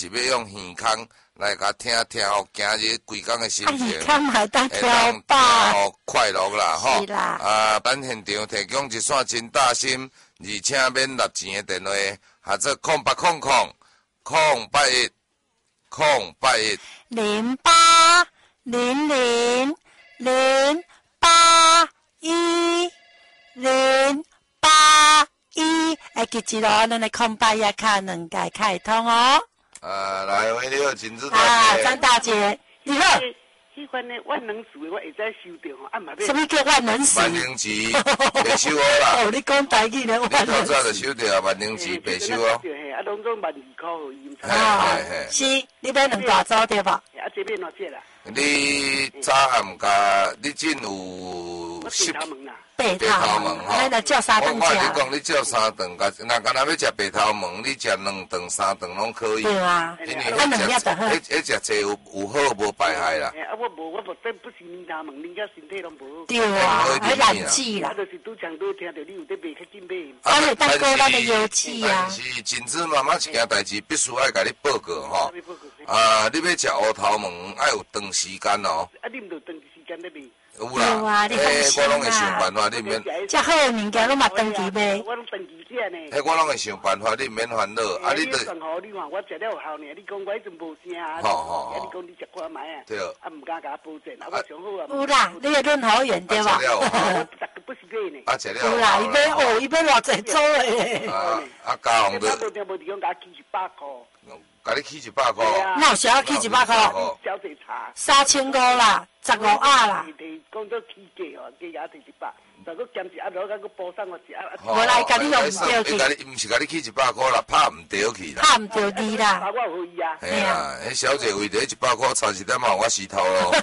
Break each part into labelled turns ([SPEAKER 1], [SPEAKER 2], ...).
[SPEAKER 1] 是要用耳孔来甲听互今日规工的心情，
[SPEAKER 2] 耳孔还当
[SPEAKER 1] 会
[SPEAKER 2] 调
[SPEAKER 1] 当
[SPEAKER 2] 吧？
[SPEAKER 1] 听快乐啦，吼。
[SPEAKER 2] 是啦。
[SPEAKER 1] 咱现场提供一线真大心，而且免纳钱的电话，或者0800 081 081
[SPEAKER 2] 0800 081 081，会记住咯，咱的空白也卡两界开通哦。
[SPEAKER 1] 来，喂，你好，金子大姐。
[SPEAKER 2] 张大姐，你好。
[SPEAKER 3] 迄款的万能树我会使收着吼，嘛要。
[SPEAKER 2] 什么叫万能树？
[SPEAKER 1] 万能树未收好啦。
[SPEAKER 2] 哦，你讲台语呢？
[SPEAKER 1] 你透早就收着万能树未收哦。
[SPEAKER 3] 啊，拢总12块互伊。
[SPEAKER 2] 是，你买两大组对吧？
[SPEAKER 3] 啊，这边偌济啦？
[SPEAKER 1] 你早暗甲你真有
[SPEAKER 3] 10头毛啦。
[SPEAKER 2] 白头毛，咱来叫三顿食。
[SPEAKER 1] 我你讲你叫三顿，那敢若要食白头毛，你食2顿、3顿拢可以。
[SPEAKER 2] 对啊，
[SPEAKER 1] 因为
[SPEAKER 2] 迄
[SPEAKER 1] 食济有好无败害啦。
[SPEAKER 3] 啊，我无真不是面头毛，人家身体拢无。
[SPEAKER 2] 对啊，还染剂啦。
[SPEAKER 3] 啊，就是拄听到你有在卖较紧买。
[SPEAKER 2] 啊，会当过咱的油漆啊。
[SPEAKER 1] 但是真子妈妈一件代志，必须爱甲你报告吼。你要食乌头毛，爱有长时间哦。
[SPEAKER 3] 啊，你毋着长时间咧卖。
[SPEAKER 1] 有啦，我拢会想办法，你免。
[SPEAKER 2] 遮好的物件，拢嘛长期卖。
[SPEAKER 3] 我拢长期食呢。
[SPEAKER 1] 我拢会想办法，你免烦恼。啊，你
[SPEAKER 3] 着。你好，我食了有效呢。你讲我迄阵无声啊。你讲你食看卖啊。
[SPEAKER 1] 对。
[SPEAKER 3] 啊，毋敢甲我保证，啊，我上好啊。
[SPEAKER 2] 有啦，你个润喉炎对吧？
[SPEAKER 3] 我不是买呢。
[SPEAKER 1] 啊，食了。
[SPEAKER 2] 有啦，伊要偌济组诶。
[SPEAKER 1] 加红的。
[SPEAKER 3] 我无无地方甲起100块。
[SPEAKER 1] 甲你起100块。
[SPEAKER 2] 那有想要起100块？
[SPEAKER 3] 小姐茶。
[SPEAKER 2] 3500啦，15啊啦。
[SPEAKER 3] 讲到起价哦，价也是100，再搁减一啊，落甲搁补上我一啊。
[SPEAKER 2] 无来，甲你用唔对去。
[SPEAKER 1] 毋是甲你起100块啦，拍唔对去啦。
[SPEAKER 2] 拍唔对你啦。
[SPEAKER 3] 我有伊啊。
[SPEAKER 1] 嘿啊，迄小姐为着100块30点嘛，我死头咯。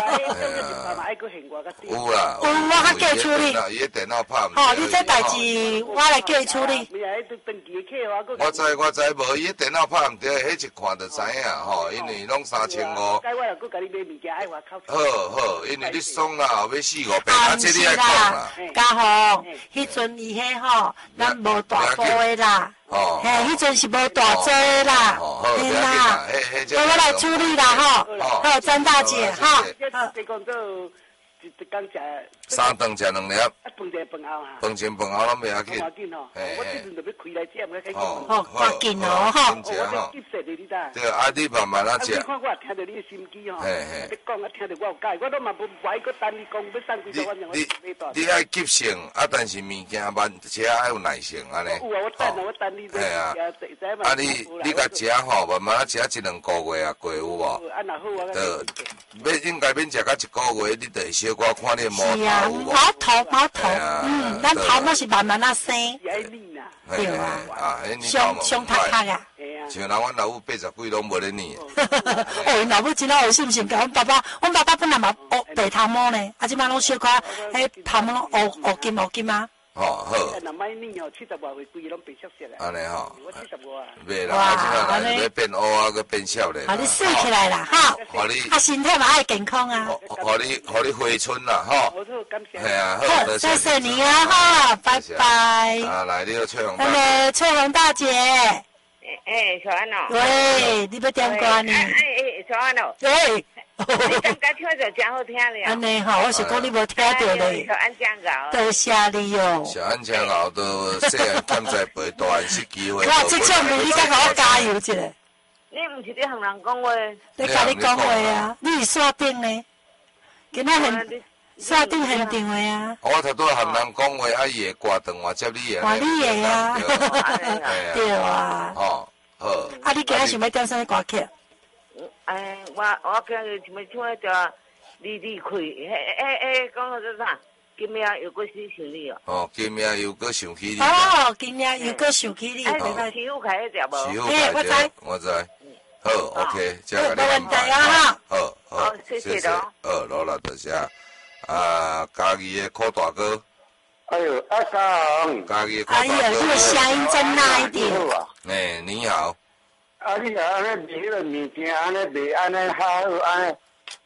[SPEAKER 1] 有啦。
[SPEAKER 2] 有我较计处理。
[SPEAKER 1] 伊个电脑拍唔
[SPEAKER 2] 对。哦，你这代志我来计处理。
[SPEAKER 1] 我知，无伊个电脑拍唔对，迄一看就知影吼，因为拢3500。
[SPEAKER 3] 该我又搁甲你买物件，爱我靠。
[SPEAKER 1] 好，因为你爽啦，后尾4-5百，啊，这你爱讲啦。
[SPEAKER 2] 嘉宏，迄阵伊迄吼，咱无大波的啦。哦。嘿，迄阵是无大做的啦。嘿啦。我来处理啦吼。好，张大姐哈。一工食
[SPEAKER 1] 3顿食2粒。
[SPEAKER 3] 啊，饭前饭后哈。
[SPEAKER 1] 饭前饭后拢袂要紧。
[SPEAKER 3] 紧吼。我这阵就要开来食，我开讲。
[SPEAKER 2] 好，赶紧哦哈。
[SPEAKER 1] 我
[SPEAKER 3] 这急死你知？
[SPEAKER 1] 对，啊，你慢慢啊食。
[SPEAKER 3] 你看我听到你的心机吼。你讲啊，听到我有解，我都嘛无爱搁等你讲，要送几多我让我买大。
[SPEAKER 1] 你爱急性啊，但是物件慢，且爱有耐性安尼。
[SPEAKER 3] 有啊，我等你。
[SPEAKER 1] 系啊。啊，你甲食吼，慢慢啊食1-2个月啊过有无？
[SPEAKER 3] 啊，那好啊。
[SPEAKER 1] 应该免食到1个月，你就会小可看你毛头有无？
[SPEAKER 2] 毛头，咱头毛是慢慢啊生。对啊。上塌塌啊。
[SPEAKER 1] 像人阮老母80几拢无咧念。
[SPEAKER 2] 哦，老母真好，有信心甲阮爸爸本来嘛白头毛呢，啊，即摆拢小可迄头毛乌金啊。
[SPEAKER 1] 好。
[SPEAKER 3] 那买年哦，70外岁规个拢白色色
[SPEAKER 1] 安尼吼。
[SPEAKER 3] 我70啊。
[SPEAKER 1] 袂啦，啊，即摆要变乌啊，佮变少年。
[SPEAKER 2] 好，你睡起来啦，哈。啊，身体嘛爱健康啊。
[SPEAKER 1] 互你回春啦，吼。系啊，好，
[SPEAKER 2] 谢谢你啊，哈，拜拜。
[SPEAKER 1] 啊，来，你好，翠红。
[SPEAKER 2] 翠红大姐。
[SPEAKER 4] 小安哦。
[SPEAKER 2] 喂，你要点歌呢？
[SPEAKER 4] 小安哦。
[SPEAKER 2] 喂。
[SPEAKER 4] 你刚刚唱就真好听了。
[SPEAKER 2] 安尼吼，我是讲你无听到咧。
[SPEAKER 4] 小安真熬。
[SPEAKER 2] 多谢你哦。
[SPEAKER 1] 小安真熬都细汉欠在陪大汉是机会。
[SPEAKER 2] 哇，这种你甲我加油一下。
[SPEAKER 4] 你毋是咧向人讲话？
[SPEAKER 2] 咧甲你讲话啊，你是线顶呢？今仔线顶现场的啊。
[SPEAKER 1] 我头拄向人讲话，啊伊会挂电话接你的。
[SPEAKER 2] 挂你的啊。对啊。
[SPEAKER 1] 哦，好。
[SPEAKER 2] 啊，你今仔想要点啥歌曲？
[SPEAKER 4] 我今日想要唱迄条离开，讲个做啥？今夜又搁想你哦。
[SPEAKER 1] 哦，今夜又搁想起你。
[SPEAKER 2] 哦，今夜又搁想起你。
[SPEAKER 4] 哎，师傅开迄条无？
[SPEAKER 1] 我知。好 ，OK，这个
[SPEAKER 2] 你没问题啊哈。
[SPEAKER 1] 好，
[SPEAKER 4] 谢谢咯。
[SPEAKER 1] 罗老多谢。家己的酷大哥。
[SPEAKER 5] 哎呦，阿刚。
[SPEAKER 1] 家己的酷大哥。
[SPEAKER 2] 哎呀，这个声音真大一点。
[SPEAKER 1] 你好。
[SPEAKER 5] 啊，你安尼卖迄个物件，安尼卖安尼好，安尼，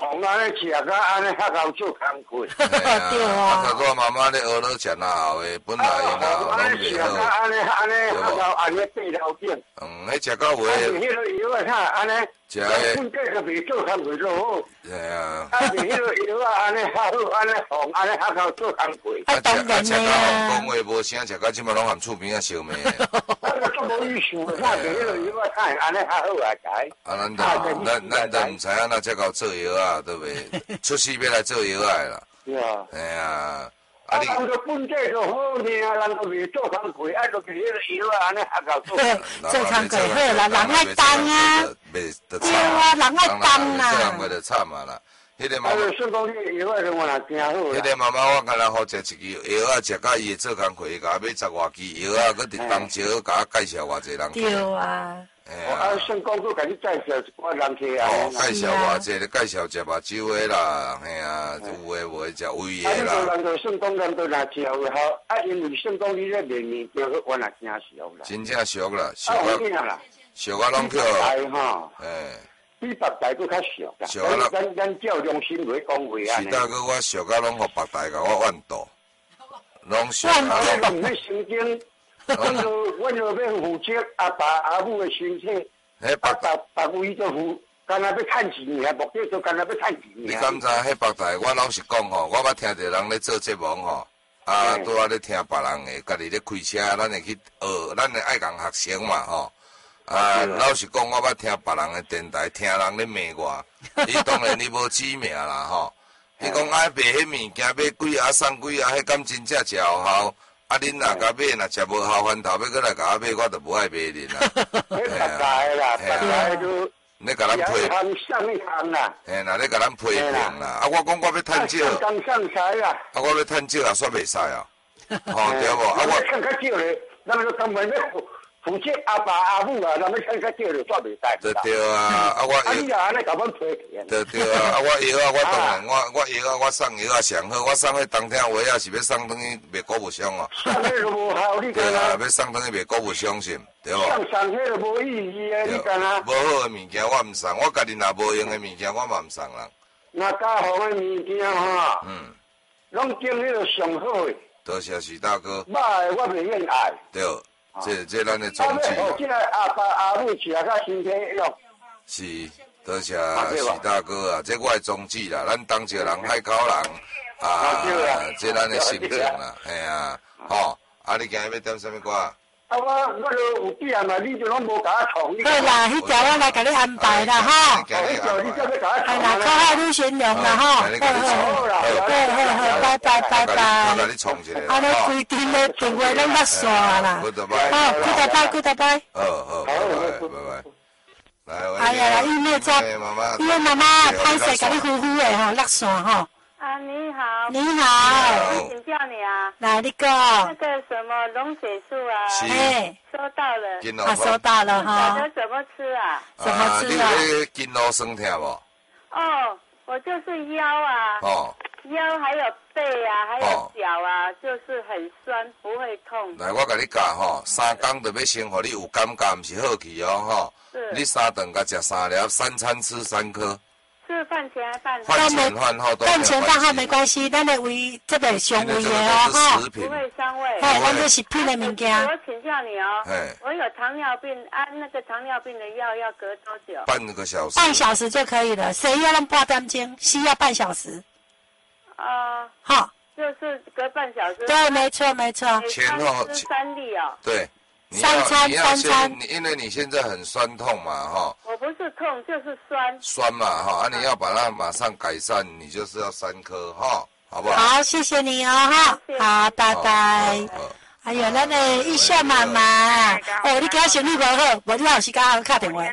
[SPEAKER 5] 红安尼食甲安尼较够做工课。
[SPEAKER 2] 对啊。
[SPEAKER 1] 啊，我妈妈咧学了食哪后诶，本来因哪后拢袂好。
[SPEAKER 5] 安尼较够安尼背头顶。
[SPEAKER 1] 迄食到尾。
[SPEAKER 5] 迄个药啊，啥安尼？
[SPEAKER 1] 食诶。
[SPEAKER 5] 本地就袂做工课就好。
[SPEAKER 1] 系啊。
[SPEAKER 5] 迄个药啊，安尼较好，安尼红安尼较够做工课。
[SPEAKER 2] 当然啦。
[SPEAKER 1] 讲话无声，食到即马拢含厝边啊烧咩？
[SPEAKER 5] 都无意思，看迄个药啊，看安尼较好啊，解。
[SPEAKER 1] 啊，咱都毋知安那才搞做药啊，对不对？出世要来做药啊啦。
[SPEAKER 5] 对啊。
[SPEAKER 1] 哎呀，
[SPEAKER 5] 啊你。人个本地就好命，人个袂做工课，啊，就是迄个药啊，安尼较够做。
[SPEAKER 2] 做工课好啦，人爱当啊。对啊，人爱当啦。
[SPEAKER 1] 做工课就惨啊啦。迄个妈妈，
[SPEAKER 5] 算讲你药啊，我若惊好。
[SPEAKER 1] 迄个妈妈，我敢若好食一支药啊，食到伊做工课，甲买10外支药啊，佮伫当招甲我介绍偌济人。
[SPEAKER 2] 对啊。
[SPEAKER 5] 啊，算讲佮甲你介绍一寡人客啊。
[SPEAKER 1] 介绍偌济咧，介绍食目睭的啦，嘿啊，有诶无诶食胃的啦。
[SPEAKER 5] 人就算讲人都若食有效，啊，因为算讲你咧面面叫我若惊俗啦。
[SPEAKER 1] 真正俗啦，俗啊拢叫。
[SPEAKER 5] 吼，比白大佫较俗啦。咱照良心来讲话啊。
[SPEAKER 1] 是大哥，我俗啊，拢互白大甲我怨妒，拢俗啊，
[SPEAKER 5] 拢毋咧神经。阮就要负责阿爸阿母的身体，白位就负，干那要趁钱尔，目的就干那要趁钱尔。
[SPEAKER 1] 你敢知迄白大？我老实讲吼，我捌听着人咧做节目吼，啊，拄仔咧听别人的，家己咧开车，咱会去学，咱会爱共学生嘛吼。啊，老实讲，我捌听别人的电台，听人咧骂我，伊当然你无指名啦吼。伊讲爱卖迄物件，买几啊送几啊，迄敢真正食有效？啊，恁若甲买，若食无效，翻头要过来甲我买，我就无爱买恁啦。
[SPEAKER 5] 迄白大啦，白大就
[SPEAKER 1] 你甲咱批，
[SPEAKER 5] 上一行啦。
[SPEAKER 1] 嘿，那你甲咱批评啦。啊，我讲我要趁少。
[SPEAKER 5] 刚上台啦。
[SPEAKER 1] 啊，我要趁少也煞袂使啊。吼，对无？啊，
[SPEAKER 5] 我趁较少咧，咱就根本要负责阿爸阿母啊，咱要趁较少就煞袂使。
[SPEAKER 1] 对啊，啊我。
[SPEAKER 5] 啊，你啊，安尼甲阮批评。
[SPEAKER 1] 对啊，啊我药啊，我当然我药啊，我送药啊上好，我送迄当天话啊是要送等于卖股无伤哦。
[SPEAKER 5] 送迄就无效，你
[SPEAKER 1] 对啊，要送等于卖股无伤是，对无？
[SPEAKER 5] 送迄就无意义啊，你干啊？
[SPEAKER 1] 无好的物件我毋送，我家己若无用的物件我嘛毋送人。
[SPEAKER 5] 那家好的物件吼，拢经迄个上好的。
[SPEAKER 1] 多谢徐大哥。
[SPEAKER 5] 歹的我袂愿爱。
[SPEAKER 1] 对，这咱的宗旨。
[SPEAKER 5] 即个阿爸阿母食较身体用。
[SPEAKER 1] 是，多谢徐大哥啊，这我的宗旨啦，咱当一个人海口人啊，这咱的心情啦，嘿啊，吼，啊你今日要点什么歌？
[SPEAKER 5] 啊我就有点嘛，你就拢无甲我创。
[SPEAKER 2] 好啦，迄条我来甲你安排啦，吼。
[SPEAKER 5] 迄条你再要甲我创。
[SPEAKER 2] 哎啦，靠好女贤良啦，吼。好，拜拜拜拜。
[SPEAKER 1] 我甲你创一个。
[SPEAKER 2] 安尼规定的电话拢落线啦。
[SPEAKER 1] 好
[SPEAKER 2] ，goodbye。
[SPEAKER 1] 好，拜拜。来，
[SPEAKER 2] 哎呀，因为妈妈歹势甲你呼呼的吼，落线吼。
[SPEAKER 6] 啊，你好。
[SPEAKER 2] 你好。
[SPEAKER 6] 我请教你啊。
[SPEAKER 2] 来，你讲。
[SPEAKER 6] 那个什么龙血素啊，收到了。
[SPEAKER 2] 啊，收到了哈。
[SPEAKER 6] 晓得怎么吃啊？
[SPEAKER 2] 怎么吃啊？
[SPEAKER 1] 你筋络酸痛无？
[SPEAKER 6] 哦，我就是腰啊。
[SPEAKER 1] 哦。
[SPEAKER 6] 腰还有背啊，还有脚啊，就是很酸，不会痛。
[SPEAKER 1] 来，我甲你教吼，3天就要先互你有感觉，毋是好去哦吼。
[SPEAKER 6] 是。
[SPEAKER 1] 你3顿甲食3粒，3餐吃3颗。
[SPEAKER 6] 是饭前还饭后？
[SPEAKER 1] 饭前饭后都没关系。
[SPEAKER 2] 饭前饭后没关系，咱的胃这个上胃的哦，哈。
[SPEAKER 6] 不会伤胃。
[SPEAKER 2] 哎，咱这是品的物件。
[SPEAKER 6] 我请教你哦，我有糖尿病，按那个糖尿病的药要隔多久
[SPEAKER 1] ？半个小时。
[SPEAKER 2] 半小时就可以了，谁要让8点钟，需要半小时。好。
[SPEAKER 6] 就是隔半小时。
[SPEAKER 2] 对，没错。
[SPEAKER 1] 前后
[SPEAKER 6] 吃3粒哦。
[SPEAKER 1] 对。
[SPEAKER 2] 3餐，
[SPEAKER 1] 因为你现在很酸痛嘛，哈。
[SPEAKER 6] 我不是痛，就是酸。
[SPEAKER 1] 酸嘛，哈，你要把它马上改善，你就是要3颗，哈，好不好？
[SPEAKER 2] 好，谢谢你哦，哈，好，拜拜。哎呦，咱的一笑妈妈，哦，你今生理无好，无你老是甲我敲电话。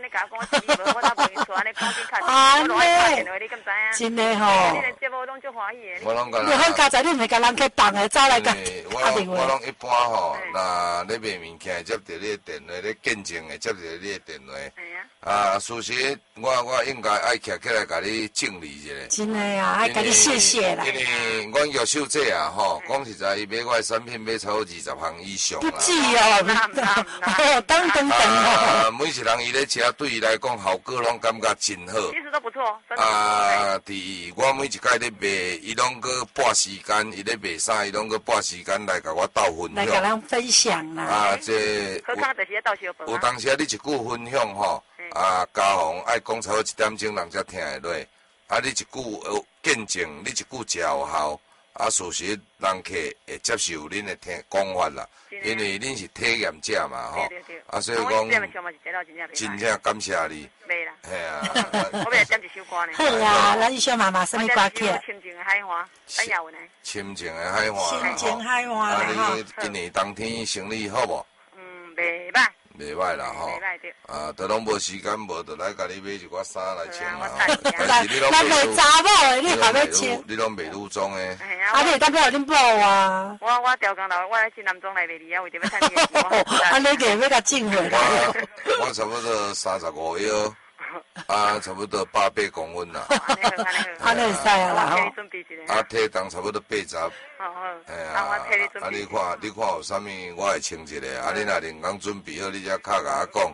[SPEAKER 2] 啊嘞，真的吼。你好佳哉，你唔系甲人去放的，走来甲敲电话。
[SPEAKER 1] 我拢一般吼，那你卖物件接到你的电话，你见证的接到你的电话。啊，事实我应该爱徛起来甲你敬礼一下。
[SPEAKER 2] 真的啊，爱甲你谢谢啦。
[SPEAKER 1] 因为阮玉秀姐啊，吼，讲实在，伊买我的产品买超过20 项以上
[SPEAKER 2] 不
[SPEAKER 1] 啦。
[SPEAKER 2] 止哦，等哦。
[SPEAKER 1] 每一人伊咧吃对伊来讲效果拢感觉真好。
[SPEAKER 6] 其实都不错，真的不错。
[SPEAKER 1] 伫我每一届咧卖，伊拢个半时间，伊咧卖啥，伊拢个半时间来甲我斗分享。
[SPEAKER 2] 来甲咱分享啦。
[SPEAKER 1] 这
[SPEAKER 6] 好康就是斗小饭。
[SPEAKER 1] 有当时你一句分享吼，家访爱讲超过1点钟，人才听会落。你一句见证，你一句真有效。事实人客会接受恁的讲法啦，因为恁是体验者嘛，吼。所以讲，真正感谢你。
[SPEAKER 6] 袂啦。
[SPEAKER 1] 嘿啊。
[SPEAKER 6] 我要点一首歌呢。
[SPEAKER 2] 好啊，咱一首妈妈什么歌曲？
[SPEAKER 6] 亲情的海花，等下有呢。
[SPEAKER 1] 亲情的海花。
[SPEAKER 2] 亲情海花啦
[SPEAKER 1] 哈。你今年冬天生理好无？
[SPEAKER 6] 袂歹。
[SPEAKER 1] 袂歹啦吼，都拢无时间，无就来甲你买一寡衫来穿啦。
[SPEAKER 2] 咱卖查某的，你还要穿？
[SPEAKER 1] 你拢卖女装的。
[SPEAKER 2] 你当表恁补啊？
[SPEAKER 6] 我调工头，我来去男装来卖哩啊，为着要趁钱。
[SPEAKER 2] 你个要甲进回来。
[SPEAKER 1] 我差不多35腰。差不多88公分啦。
[SPEAKER 2] 安尼会使啊啦
[SPEAKER 6] 吼。
[SPEAKER 1] 体重差不多80。
[SPEAKER 6] 好。
[SPEAKER 1] 你看有啥物，我会穿一个。你若连讲准备好，你才敲甲我讲。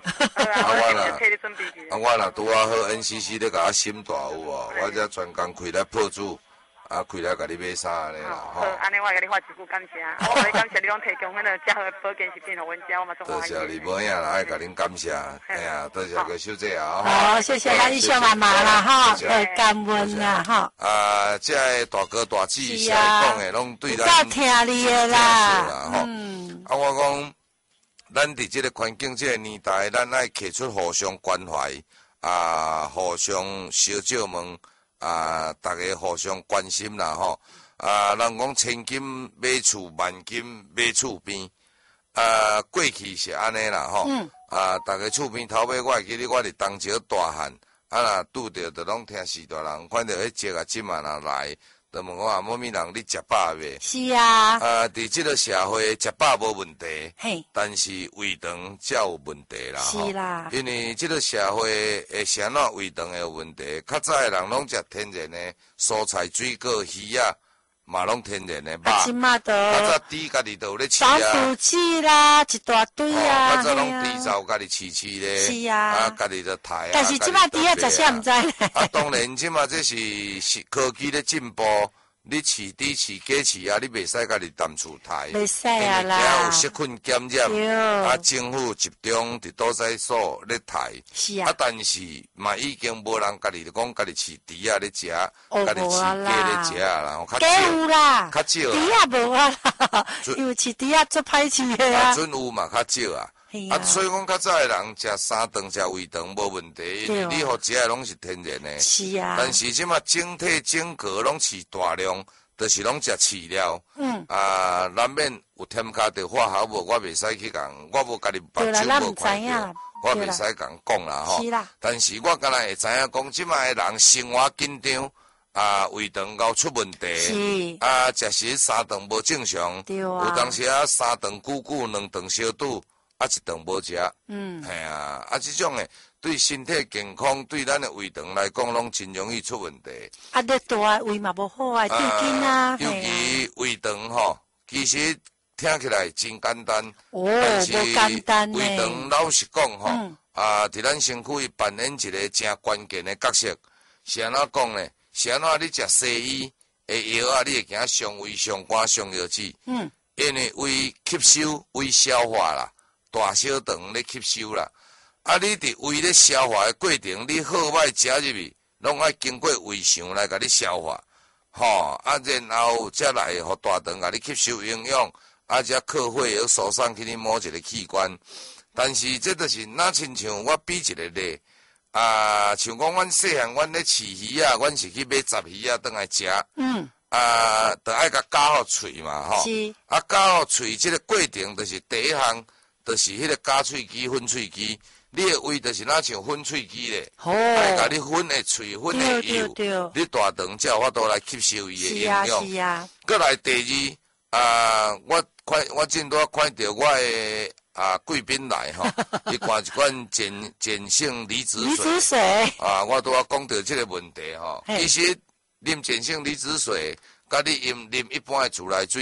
[SPEAKER 1] 我若拄好 NCC 咧甲我心大有无？我才专工开来破主。开来甲你买衫安尼啦，
[SPEAKER 6] 吼。安尼我甲你发一句感谢，我来感谢你拢提供迄个遮好保健食品互阮食，我嘛总欢喜。
[SPEAKER 1] 多谢你，无影啦，爱甲恁感谢，哎呀，多谢个小姐啊，
[SPEAKER 2] 好，谢谢咱一小妈妈啦，哈，感恩啦，哈。
[SPEAKER 1] 这个大哥大姐是讲的，拢对咱
[SPEAKER 2] 够听你的啦，
[SPEAKER 1] 我讲，咱伫这个环境、这个年代，咱爱摕出互相关怀，互相小借问。大家互相关心啦吼，人讲千金买厝，万金买厝边，过去是安尼啦吼，大家厝边头尾，我会记得我伫东石大汉，若拄着就拢听四大人，看到迄节即嘛若来，就问我某物人你食饱未？
[SPEAKER 2] 是啊。
[SPEAKER 1] 伫即个社会食饱无问题，但是胃肠才有问题啦。
[SPEAKER 2] 是啦。
[SPEAKER 1] 因为即个社会会啥哪胃肠会有问题？较早的人拢食天然的蔬菜、水果、鱼啊，嘛拢天然的肉。较早猪家己都有咧饲啊。
[SPEAKER 2] 防腐剂啦，一大堆啊。
[SPEAKER 1] 较早拢猪走家己饲咧。
[SPEAKER 2] 是啊。
[SPEAKER 1] 家己就杀啊。
[SPEAKER 2] 但是即摆猪仔食啥毋知咧。
[SPEAKER 1] 当然即摆这是科技咧进步。你饲猪饲鸡饲啊，你袂使家己踮厝杀，
[SPEAKER 2] 袂使啊啦，
[SPEAKER 1] 因为有细菌检验，政府集中伫倒在所咧杀，
[SPEAKER 2] 是啊，
[SPEAKER 1] 但是嘛已经无人家己讲家己饲猪啊咧食，家己饲鸡咧食啦，
[SPEAKER 2] 较少有啦，
[SPEAKER 1] 较少，
[SPEAKER 2] 猪啊无啊啦，因为饲猪啊足歹饲的啊，
[SPEAKER 1] 准有嘛较少啊。所以讲，较早的人食三顿食胃肠无问题，因为你好食的拢是天然的。
[SPEAKER 2] 是啊。
[SPEAKER 1] 但是即马整体整个拢饲大量，就是拢食饲料。难免有添加着化合物，我袂使去讲，我无家己目睭无看到，我袂使讲啦吼。
[SPEAKER 2] 是啦。
[SPEAKER 1] 但是我敢若会知影讲，即马的人生活紧张。胃肠搞出问题，食食三顿无正常，有当时三顿久久，两顿小肚。一顿无食，系这种诶，对身体健康，对咱诶胃肠来讲，拢真容易出问题。
[SPEAKER 2] 你大胃嘛无好啊，对筋啊，
[SPEAKER 1] 尤其胃肠吼，其实听起来真简单，
[SPEAKER 2] 但是
[SPEAKER 1] 胃肠老实讲吼，伫咱身躯扮演一个真关键诶角色。是安怎讲呢？是安怎你食西医诶药你会惊伤胃、伤肝、伤腰子？因为胃吸收、胃消化啦。大小肠咧吸收啦，你伫胃咧消化诶过程，你好歹食入去，拢爱经过胃肠来甲你消化，然后才来互大肠甲你吸收营养，才靠血液输送去你某一个器官。但是这就是哪亲像我比一个例，像讲阮细汉阮咧饲鱼啊，阮是去买杂鱼啊，倒来食，就爱甲夹互喙嘛，
[SPEAKER 2] 是，
[SPEAKER 1] 夹互喙即个过程就是第一项。就是迄个加喙肌、分喙肌，你的胃就是哪像分喙肌咧，来甲你分的喙、分的油，你大肠才有法度来吸收伊的营养。
[SPEAKER 2] 是啊。
[SPEAKER 1] 过来第二，我真多看到我的贵宾来吼，伊灌一罐碱性离子水。我拄仔讲到这个问题吼，其实啉碱性离子水，甲你啉一般的自来水。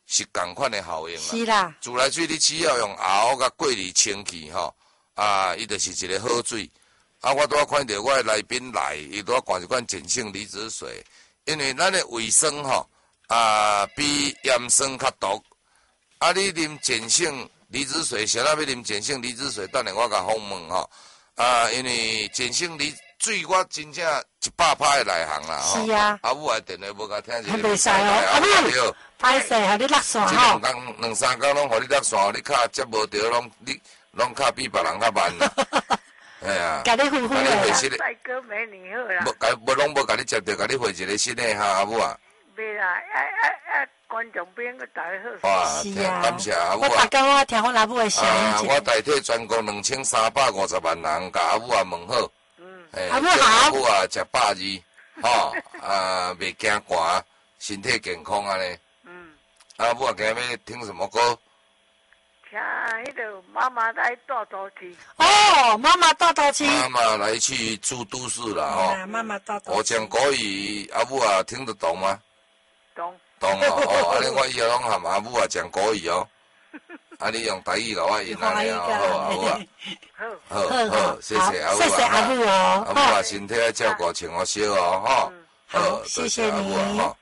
[SPEAKER 1] 是同款的效应啦。
[SPEAKER 2] 是啦。
[SPEAKER 1] 自来水你只要用熬甲过滤清气吼，伊就是一个好水。我拄仔看到我的来宾来，伊拄仔灌一罐碱性离子水，因为咱的卫生吼，比盐酸较毒。你啉碱性离子水，谁要啉碱性离子水？等下我甲访问吼。因为碱性离水我真正100%的内行啦吼。
[SPEAKER 2] 是啊。
[SPEAKER 1] 阿母的电话无甲听见。
[SPEAKER 2] 袂使哦，阿母，歹势，互你落线吼。
[SPEAKER 1] 两三工拢互你落线，你卡接无着，拢卡比别人较慢啦。哎呀。
[SPEAKER 2] 甲你呼呼的啦。
[SPEAKER 4] 帅哥美女好啦。
[SPEAKER 1] 拢无甲你接着，甲你回一个新的哈阿母啊。
[SPEAKER 4] 袂啦，观众边个大好。
[SPEAKER 1] 哇，感谢阿母啊！
[SPEAKER 2] 我大我听我阿母的声音。
[SPEAKER 1] 我代替全国2350万人，甲阿母啊问好。
[SPEAKER 2] 阿母好。
[SPEAKER 1] 阿母啊，食饱字，吼，袂惊寒，身体健康安尼。阿母啊，今日要听什么歌？
[SPEAKER 4] 听迄个妈妈来大都市。
[SPEAKER 2] 哦，妈妈大都市。
[SPEAKER 1] 妈妈来去住都市了哦。
[SPEAKER 2] 妈妈大都
[SPEAKER 1] 市。我讲国语，阿母啊听得懂吗？
[SPEAKER 4] 懂。
[SPEAKER 1] 懂哦，安尼我以后拢含阿母啊讲国语哦。你用台语甲我引安尼哦，好啊。好，谢谢阿母啊。
[SPEAKER 2] 谢谢阿母哦。
[SPEAKER 1] 阿母啊，身体要照顾，穿好烧哦，吼。
[SPEAKER 2] 好，谢谢你。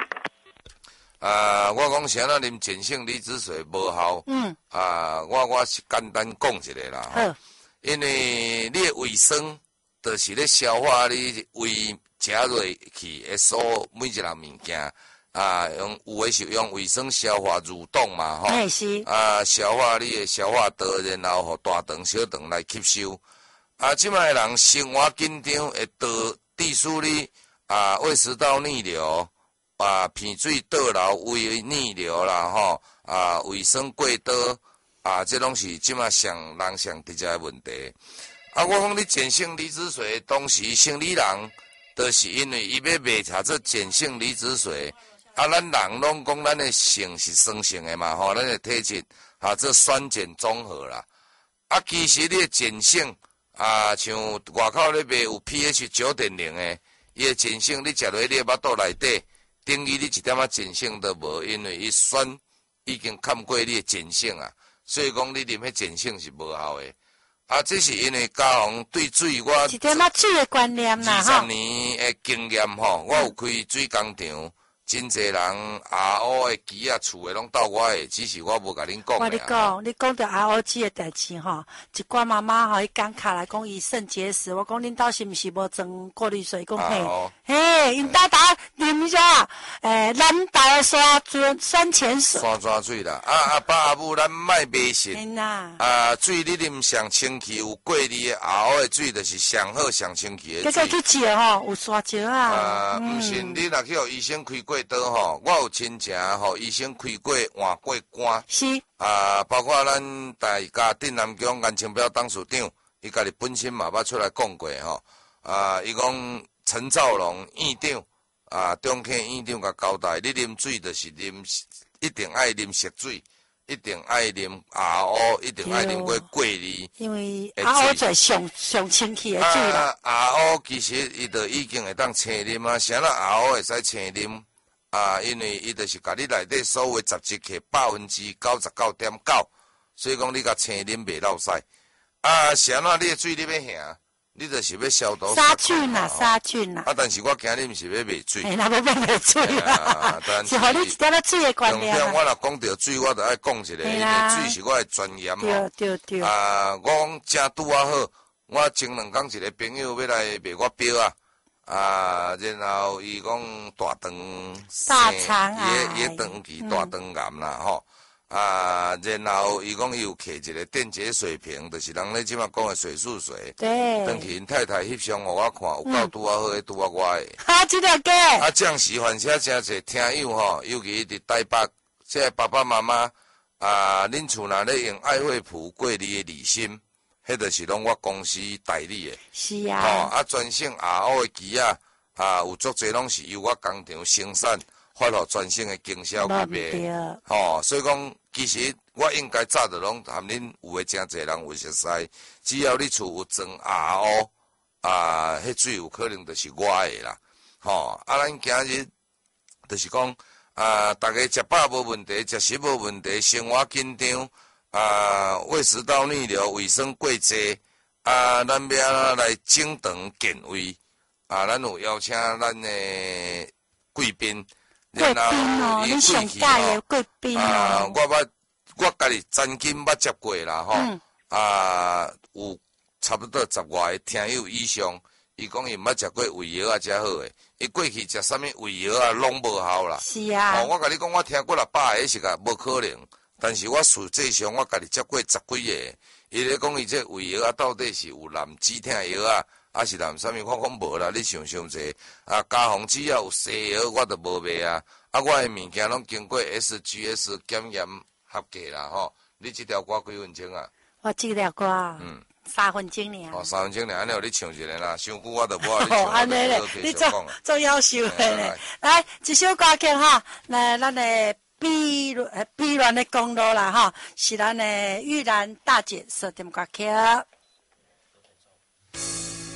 [SPEAKER 1] 我讲啥那啉碱性离子水无效。我是简单讲一下啦。好。因为你的卫生，就是咧消化你胃食落去会所每一样物件。有的是用卫生消化蠕动嘛，吼。
[SPEAKER 2] 是。
[SPEAKER 1] 消化你的消化道，然后互大肠、小肠来吸收。即摆人生活紧张，会致使你胃食道逆流，鼻水倒流、胃逆流啦，吼。卫生过多，这拢是即摆人上直接的问题。我讲你碱性离子水，当时生理人，就是因为伊要卖查这碱性离子水。咱人拢讲咱的性是酸性的嘛，吼，咱的体质这酸碱综合啦。其实你的碱性像外口咧卖有 pH 9.0的，伊的碱性你食落你的腹肚内底，等于你一点仔碱性都无，因为伊酸已经冚过你的碱性啊，所以讲你啉迄碱性是无效的。这是因为嘉宏对水我
[SPEAKER 2] 一点仔水的观念啦，吼。
[SPEAKER 1] 20年的经验吼，我有开水工厂。真侪人RO 的机厝的拢到我的，只是我无甲恁讲。
[SPEAKER 2] 我你讲，你讲到 RO 机的代志吼，一寡妈妈吼，伊讲卡来讲伊肾结石，我讲恁兜是毋是无装过滤水？讲嘿，因搭啉啥？蓝带的山泉水。
[SPEAKER 1] 山水啦，阿爸阿母咱卖迷信。水你啉上清气有过滤的 RO 的水，就是上好上清气的水。
[SPEAKER 2] 去食吼，有沙石啊。
[SPEAKER 1] 毋是你若去互医生开过刀吼，我有亲戚吼，医生开过换过肝。
[SPEAKER 2] 是。
[SPEAKER 1] 包括咱大家镇南宫安清标董事长，伊家己本身嘛捌出来讲过吼。伊讲陈兆龙院长，中科院长甲交代，你啉水就是一定爱啉熟水，一定爱啉RO，一定爱啉过滤。因为
[SPEAKER 2] RO 最上清气的水啦。
[SPEAKER 1] RO 其实伊就已经会当青啉啊，啥啦 RO 会使青啉。因为伊就是甲你内底所有杂质去99.9%，所以讲你甲青啉袂落屎。啥啦你的水你要下，你就是要消毒
[SPEAKER 2] 杀菌啦，杀菌啦。
[SPEAKER 1] 但是我惊你毋是要卖水。
[SPEAKER 2] 那要卖水啦，是互你一点仔水的观念。
[SPEAKER 1] 我若讲到水，我就爱讲一下，因为水是我的专业嘛。
[SPEAKER 2] 对。
[SPEAKER 1] 我讲正拄啊好，我前2工一个朋友要来卖我表然后伊讲大肠也长期大肠癌啦吼。然后伊讲伊有摕一个电解水瓶，就是人咧即马讲的水素水。
[SPEAKER 2] 对。
[SPEAKER 1] 等去因太太翕相互我看，有够拄啊好，拄啊我的。
[SPEAKER 2] 真的假？
[SPEAKER 1] 暂时反正真侪听友吼，尤其伫台北，即爸爸妈妈恁厝若咧用爱惠普过滤的离心，迄就是拢我公司代理的。
[SPEAKER 2] 是啊。
[SPEAKER 1] 专省 RO 的机有足侪拢是由我工厂生产，发予专省的经销去卖。所以讲。其实我应该早就拢含恁有诶真侪人有熟悉，只要你厝有装 RO，迄水有可能就是我诶啦，咱今日就是讲大家食饱无问题，食食无问题，生活紧张，胃食道逆流，卫生过济，咱要来整肠健胃，咱有邀请咱的贵宾，
[SPEAKER 2] 贵宾哦，你上届的贵宾哦，
[SPEAKER 1] 我家己曾经捌接过啦吼，有差不多10外个听友以上，伊讲伊毋捌食过胃药啊，遮好诶，伊过去食啥物胃药啊，拢无效啦。
[SPEAKER 2] 是啊。
[SPEAKER 1] 我甲你讲，我听过600个，是个无可能。但是我实际上我家己接过10几个，伊咧讲伊这胃药啊，到底是有含止痛药啊，还是含啥物？我讲无啦，你想者，家phòng只要有西药，我都无卖啊。我诶物件拢经过 SGS 检验合格啦吼。你这条歌几分钟啊？
[SPEAKER 2] 我这条歌3分钟尔。
[SPEAKER 1] 3分钟尔，安尼互你唱一个啦，伤久我都无啊。哦，
[SPEAKER 2] 安尼咧，你做夭寿诶咧。来，一首歌曲哈，来咱诶碧鸾的公路啦哈，是咱诶玉兰大姐所点歌曲。